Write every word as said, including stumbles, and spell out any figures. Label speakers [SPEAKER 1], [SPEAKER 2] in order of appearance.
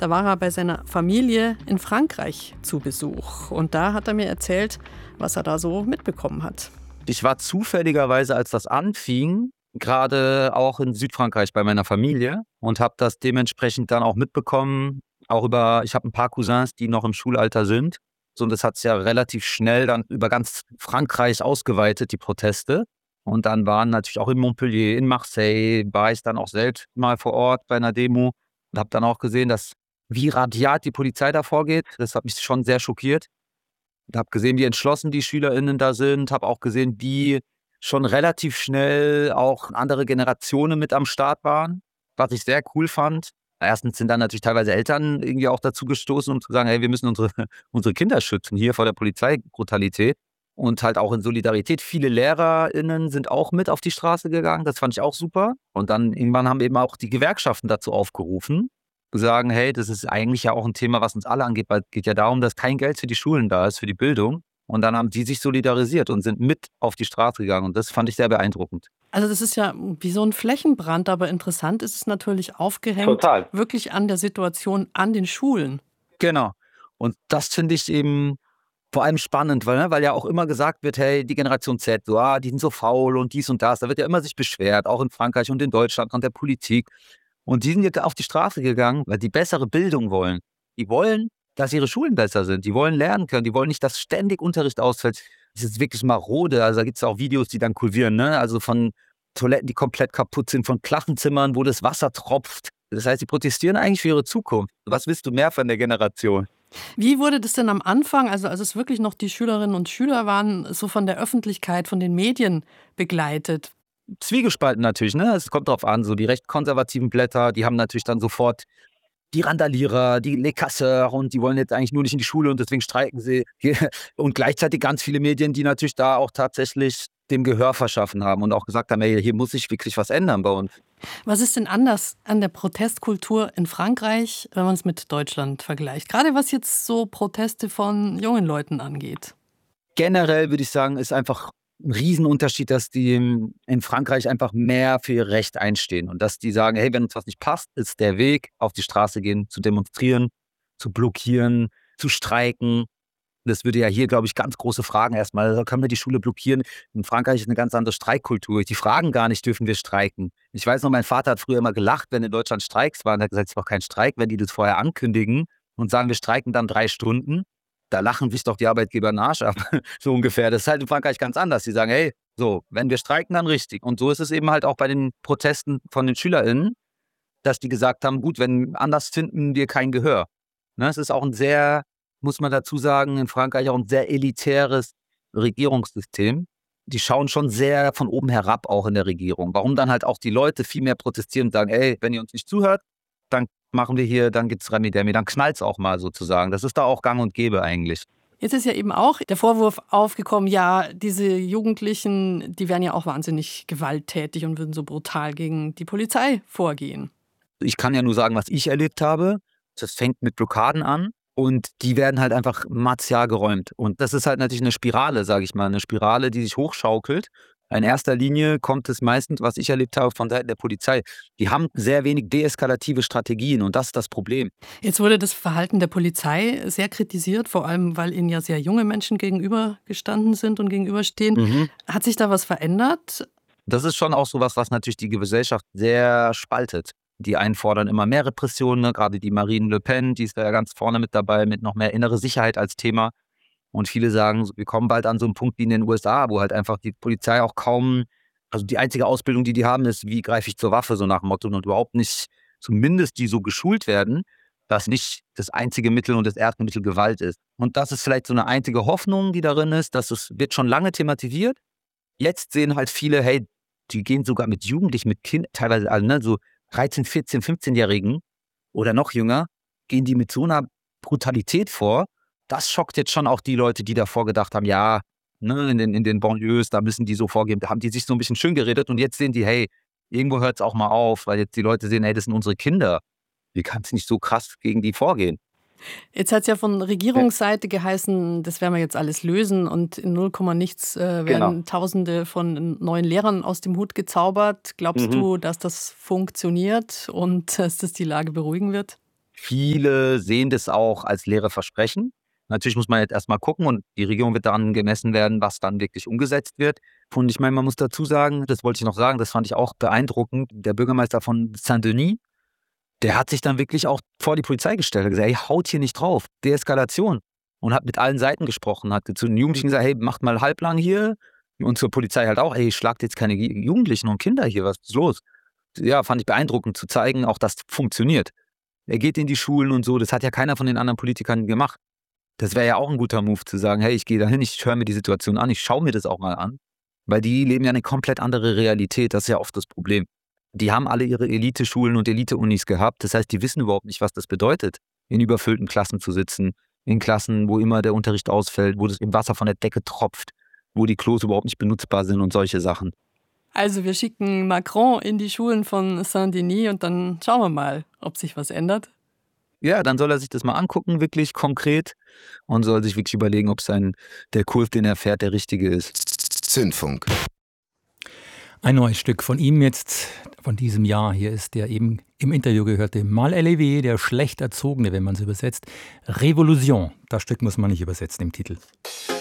[SPEAKER 1] Da war er bei seiner Familie in Frankreich zu Besuch. Und da hat er mir erzählt, was er da so mitbekommen hat.
[SPEAKER 2] Ich war zufälligerweise, als das anfing, gerade auch in Südfrankreich bei meiner Familie und habe das dementsprechend dann auch mitbekommen. Auch über, ich habe ein paar Cousins, die noch im Schulalter sind. Und das hat es ja relativ schnell dann über ganz Frankreich ausgeweitet, die Proteste. Und dann waren natürlich auch in Montpellier, in Marseille, war ich dann auch selbst mal vor Ort bei einer Demo und habe dann auch gesehen, dass wie rabiat die Polizei da vorgeht. Das hat mich schon sehr schockiert. Ich habe gesehen, wie entschlossen die SchülerInnen da sind, habe auch gesehen, wie schon relativ schnell auch andere Generationen mit am Start waren, was ich sehr cool fand. Erstens sind dann natürlich teilweise Eltern irgendwie auch dazu gestoßen, um zu sagen, hey, wir müssen unsere, unsere Kinder schützen hier vor der Polizeibrutalität. Und halt auch in Solidarität. Viele LehrerInnen sind auch mit auf die Straße gegangen. Das fand ich auch super. Und dann irgendwann haben eben auch die Gewerkschaften dazu aufgerufen, zu sagen, hey, das ist eigentlich ja auch ein Thema, was uns alle angeht, weil es geht ja darum, dass kein Geld für die Schulen da ist, für die Bildung. Und dann haben die sich solidarisiert und sind mit auf die Straße gegangen. Und das fand ich sehr beeindruckend.
[SPEAKER 1] Also das ist ja wie so ein Flächenbrand, aber interessant ist es natürlich aufgehängt,
[SPEAKER 2] Total.
[SPEAKER 1] Wirklich an der Situation an den Schulen.
[SPEAKER 2] Genau. Und das finde ich eben vor allem spannend, weil, ne, weil ja auch immer gesagt wird, hey, die Generation Z, so, ah, die sind so faul und dies und das. Da wird ja immer sich beschwert, auch in Frankreich und in Deutschland und der Politik. Und die sind jetzt auf die Straße gegangen, weil die bessere Bildung wollen. Die wollen, dass ihre Schulen besser sind. Die wollen lernen können. Die wollen nicht, dass ständig Unterricht ausfällt. Das ist wirklich marode. Also da gibt es auch Videos, die dann kursieren, ne? Also von Toiletten, die komplett kaputt sind, von Klassenzimmern, wo das Wasser tropft. Das heißt, sie protestieren eigentlich für ihre Zukunft. Was willst du mehr von der Generation?
[SPEAKER 1] Wie wurde das denn am Anfang, also als es wirklich noch die Schülerinnen und Schüler waren, so von der Öffentlichkeit, von den Medien begleitet?
[SPEAKER 2] Zwiegespalten natürlich, ne? Es kommt drauf an, so die recht konservativen Blätter, die haben natürlich dann sofort die Randalierer, die Les Casseurs und die wollen jetzt eigentlich nur nicht in die Schule und deswegen streiken sie. Und gleichzeitig ganz viele Medien, die natürlich da auch tatsächlich dem Gehör verschaffen haben und auch gesagt haben, hey, hier muss sich wirklich was ändern bei uns.
[SPEAKER 1] Was ist denn anders an der Protestkultur in Frankreich, wenn man es mit Deutschland vergleicht? Gerade was jetzt so Proteste von jungen Leuten angeht.
[SPEAKER 2] Generell würde ich sagen, ist einfach ein Riesenunterschied, dass die in Frankreich einfach mehr für ihr Recht einstehen und dass die sagen, hey, wenn uns was nicht passt, ist der Weg, auf die Straße gehen, zu demonstrieren, zu blockieren, zu streiken. Das würde ja hier, glaube ich, ganz große Fragen erstmal. Also können wir die Schule blockieren? In Frankreich ist eine ganz andere Streikkultur. Die fragen gar nicht, dürfen wir streiken. Ich weiß noch, mein Vater hat früher immer gelacht, wenn in Deutschland Streiks waren. Er hat gesagt, es ist doch kein Streik, wenn die das vorher ankündigen und sagen, wir streiken dann drei Stunden. Da lachen sich doch die Arbeitgeber den Arsch ab, so ungefähr. Das ist halt in Frankreich ganz anders. Die sagen, hey, so, wenn wir streiken, dann richtig. Und so ist es eben halt auch bei den Protesten von den SchülerInnen, dass die gesagt haben, gut, wenn anders finden wir kein Gehör. Ne, es ist auch ein sehr, muss man dazu sagen, in Frankreich auch ein sehr elitäres Regierungssystem. Die schauen schon sehr von oben herab auch in der Regierung. Warum dann halt auch die Leute viel mehr protestieren und sagen, ey, wenn ihr uns nicht zuhört, dann machen wir hier, dann gibt's Remi Demi, dann knallt's auch mal sozusagen. Das ist da auch gang und gäbe eigentlich.
[SPEAKER 1] Jetzt ist ja eben auch der Vorwurf aufgekommen, ja, diese Jugendlichen, die wären ja auch wahnsinnig gewalttätig und würden so brutal gegen die Polizei vorgehen.
[SPEAKER 2] Ich kann ja nur sagen, was ich erlebt habe. Das fängt mit Blockaden an und die werden halt einfach martial geräumt. Und das ist halt natürlich eine Spirale, sage ich mal, eine Spirale, die sich hochschaukelt. In erster Linie kommt es meistens, was ich erlebt habe, von Seiten der Polizei. Die haben sehr wenig deeskalative Strategien und das ist das Problem.
[SPEAKER 1] Jetzt wurde das Verhalten der Polizei sehr kritisiert, vor allem, weil ihnen ja sehr junge Menschen gegenübergestanden sind und gegenüberstehen.
[SPEAKER 2] Mhm.
[SPEAKER 1] Hat sich da was verändert?
[SPEAKER 2] Das ist schon auch sowas, was natürlich die Gesellschaft sehr spaltet. Die einen fordern immer mehr Repressionen, ne? Gerade die Marine Le Pen, die ist da ja ganz vorne mit dabei, mit noch mehr innere Sicherheit als Thema. Und viele sagen, wir kommen bald an so einen Punkt wie in den U S A, wo halt einfach die Polizei auch kaum, also die einzige Ausbildung, die die haben, ist, wie greife ich zur Waffe, so nach dem Motto, und überhaupt nicht, zumindest die so geschult werden, dass nicht das einzige Mittel und das erste Mittel Gewalt ist. Und das ist vielleicht so eine einzige Hoffnung, die darin ist, dass es wird schon lange thematisiert. Jetzt sehen halt viele, hey, die gehen sogar mit Jugendlichen, mit Kindern, teilweise also, ne, so dreizehn, vierzehn, fünfzehnjährigen oder noch jünger, gehen die mit so einer Brutalität vor. Das schockt jetzt schon auch die Leute, die davor gedacht haben, ja, ne, in den, in den Banlieues, da müssen die so vorgehen. Da haben die sich so ein bisschen schön geredet und jetzt sehen die, hey, irgendwo hört es auch mal auf, weil jetzt die Leute sehen, hey, das sind unsere Kinder. Wie kann es nicht so krass gegen die vorgehen?
[SPEAKER 1] Jetzt hat es ja von Regierungsseite geheißen, das werden wir jetzt alles lösen und in null Komma nichts äh, werden
[SPEAKER 2] Genau.
[SPEAKER 1] Tausende von neuen Lehrern aus dem Hut gezaubert. Glaubst
[SPEAKER 2] Mhm.
[SPEAKER 1] du, dass das funktioniert und dass das die Lage beruhigen wird?
[SPEAKER 2] Viele sehen das auch als leere Versprechen. Natürlich muss man jetzt erstmal gucken und die Regierung wird daran gemessen werden, was dann wirklich umgesetzt wird. Und ich meine, man muss dazu sagen, das wollte ich noch sagen, das fand ich auch beeindruckend, der Bürgermeister von Saint-Denis, der hat sich dann wirklich auch vor die Polizei gestellt und gesagt, hey, haut hier nicht drauf, Deeskalation. Und hat mit allen Seiten gesprochen, hat zu den Jugendlichen gesagt, hey, macht mal halblang hier. Und zur Polizei halt auch, hey, schlagt jetzt keine Jugendlichen und Kinder hier, was ist los? Ja, fand ich beeindruckend zu zeigen, auch das funktioniert. Er geht in die Schulen und so, das hat ja keiner von den anderen Politikern gemacht. Das wäre ja auch ein guter Move zu sagen, hey, ich gehe da hin, ich höre mir die Situation an, ich schaue mir das auch mal an. Weil die leben ja eine komplett andere Realität, das ist ja oft das Problem. Die haben alle ihre Elite-Schulen und Elite-Unis gehabt, das heißt, die wissen überhaupt nicht, was das bedeutet, in überfüllten Klassen zu sitzen, in Klassen, wo immer der Unterricht ausfällt, wo das im Wasser von der Decke tropft, wo die Klos überhaupt nicht benutzbar sind und solche Sachen.
[SPEAKER 1] Also wir schicken Macron in die Schulen von Saint-Denis und dann schauen wir mal, ob sich was ändert.
[SPEAKER 2] Ja, dann soll er sich das mal angucken, wirklich konkret, und soll sich wirklich überlegen, ob sein, der Kurs, den er fährt, der richtige ist.
[SPEAKER 3] Zündfunk.
[SPEAKER 4] Ein neues Stück von ihm jetzt, von diesem Jahr. Hier ist der eben im Interview gehörte Mal élevé, der schlecht Erzogene, wenn man es übersetzt. Révolution, das Stück muss man nicht übersetzen im Titel.